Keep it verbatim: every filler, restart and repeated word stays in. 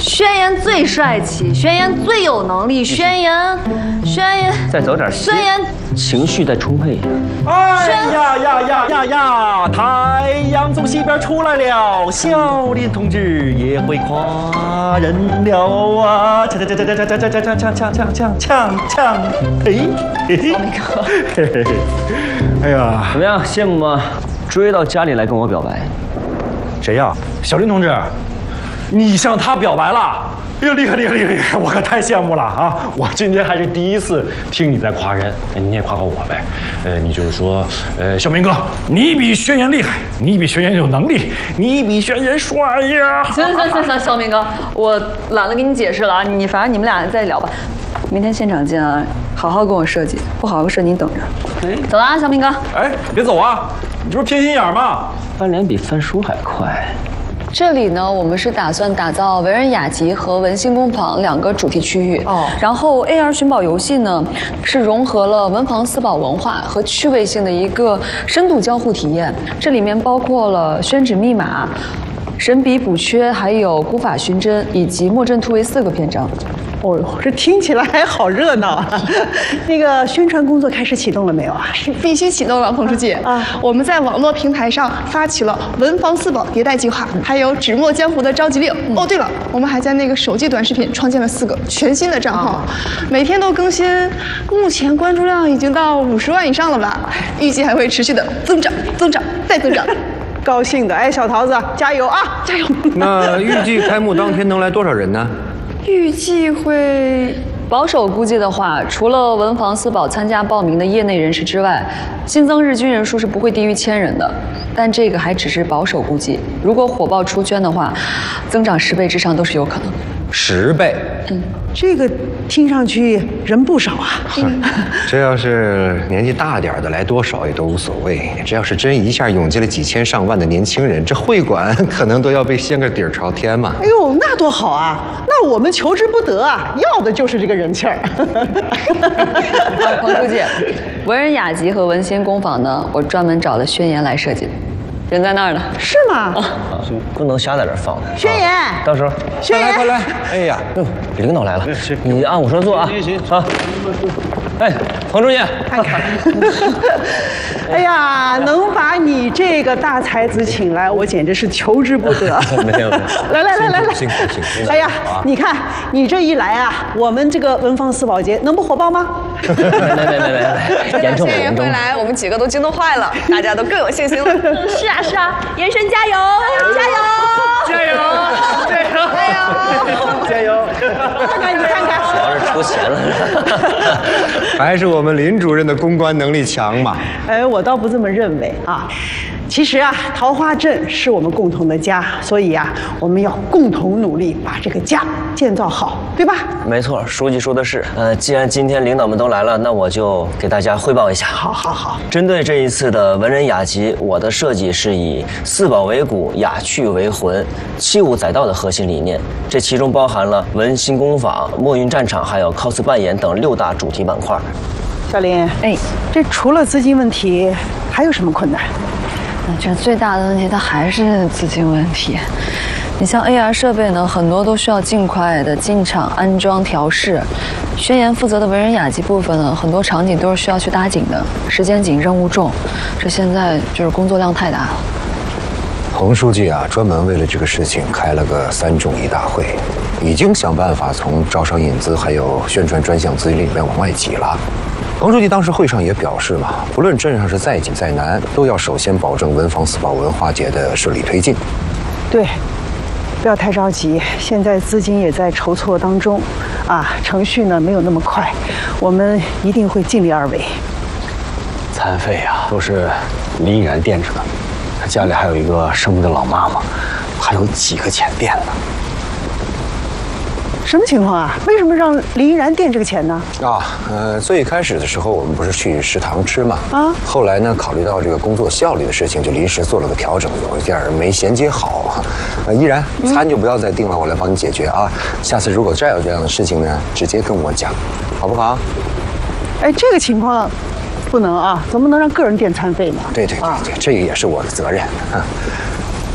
宣言最帅气，宣言最有能力，宣言，宣言。 再走点宣言， 情绪再充沛一点。 哎呀呀呀呀呀！太阳从西边出来了，小林同志也会夸人了啊！锵锵锵锵锵锵锵锵锵锵锵锵锵锵锵！嘿，嘿嘿，嘿嘿嘿，哎呀， 怎么样，羡慕吗？追到家里来跟我表白。 谁呀？小林同志，你向他表白了？哎呦，厉害厉害厉害厉害！我可太羡慕了啊！我今天还是第一次听你在夸人，你也夸夸我呗。呃，你就是说，呃，小明哥，你比宣言厉害，你比宣言有能力，你比宣言帅呀！ 行行行行，小明哥，我懒得给你解释了啊，你反正你们俩再聊吧。明天现场见啊，好好跟我设计，不好好设计你等着。哎，走了啊，小明哥。 哎，别走啊！你这不是偏心眼吗？ 翻脸比翻书还快。 这里呢，我们是打算打造文人雅集和文心工坊两个主题区域。哦，然后 A R 寻宝游戏呢，是融合了文房四宝文化和趣味性的一个深度交互体验。这里面包括了宣纸密码、神笔补缺，还有古法寻真以及墨阵突围四个篇章。 哦呦，这听起来还好热闹啊！那个宣传工作开始启动了没有啊？ 必须启动了，彭书记啊！我们在网络平台上发起了文房四宝迭代计划，还有纸墨江湖的召集令。哦，对了，我们还在那个手机短视频创建了四个全新的账号，每天都更新，目前关注量已经到五十万以上了吧？预计还会持续的增长、增长再增长。 高兴的，哎，小桃子，加油啊，加油！ 那预计开幕当天能来多少人呢？ 预计会保守估计的话，除了文房四宝参加报名的业内人士之外，新增日均人数是不会低于千人的。但这个还只是保守估计，如果火爆出圈的话，增长十倍之上都是有可能的。 十倍？ 嗯，这个听上去人不少啊。 嗯、这要是年纪大点的来多少也都无所谓，这要是真一下涌进了几千上万的年轻人，这会馆可能都要被掀个底儿朝天嘛。 哎呦，那多好啊！那我们求之不得啊，要的就是这个人气儿。 彭书记，文人雅集和文心工坊呢，我专门找了宣言来设计。人在那儿呢， 是吗？啊， 不能瞎在这儿放。 宣言， 到时候， 宣言， 快来，快来！哎呀， 哟，领导来了，你按我说做啊。行行啊。哎，彭书记， 看看。哎呀，能把你这个大才子请来，我简直是求之不得。 没有没有。 来来来来来， 辛苦辛苦。 哎呀，你看你这一来啊，我们这个文房四宝节能不火爆吗？ 没没没没没，严重了严重了。 来，我们几个都激动坏了，大家都更有信心了。 是啊是啊，延伸加油加油加油加油加油加油！ 看看你看看， 主要是出钱了。 还是我们林主任的公关能力强嘛？ 哎，我倒不这么认为啊。其实啊，桃花镇是我们共同的家，所以啊，我们要共同努力把这个家建造好，对吧？ 没错，书记说的是。呃，既然今天领导们都来了，那我就给大家汇报一下。 好，好，好。 针对这一次的文人雅集，我的设计是以四宝为骨，雅趣为魂，器物载道的核心理念。这其中包含了文心工坊、墨韵战场，还有 cos 扮演等六大主题板块。 小林，哎，这除了资金问题，还有什么困难？ 这最大的问题它还是资金问题。你像 A R 设备呢，很多都需要尽快的进场安装调试。宣言负责的文人雅集部分呢，很多场景都是需要去搭景的，时间紧，任务重，这现在就是工作量太大了。 彭书记啊，专门为了这个事情开了个三重一大会，已经想办法从招商引资还有宣传专项资金里面往外挤了。彭书记当时会上也表示嘛，不论镇上是再紧再难，都要首先保证文房四宝文化节的顺利推进。 对，不要太着急，现在资金也在筹措当中，啊，程序呢没有那么快，我们一定会尽力而为。 餐费啊，都是林依然垫着的，他家里还有一个生病的老妈妈，还有几个钱垫呢。 什么情况啊？为什么让林依然垫这个钱呢？ 啊，呃，最开始的时候我们不是去食堂吃嘛，啊，后来呢，考虑到这个工作效率的事情，就临时做了个调整，有一点没衔接好。呃，依然餐就不要再订了，我来帮你解决啊。下次如果再有这样的事情呢，直接跟我讲，好不好？ 哎，这个情况不能啊，怎么能让个人垫餐费呢？ 对对对对，这个也是我的责任啊。